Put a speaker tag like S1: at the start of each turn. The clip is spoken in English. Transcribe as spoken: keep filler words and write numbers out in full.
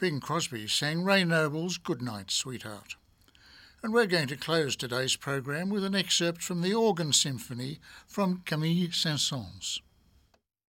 S1: Bing Crosby sang Ray Noble's Good Night, Sweetheart. And we're going to close today's program with an excerpt from the Organ Symphony from Camille Saint-Saëns.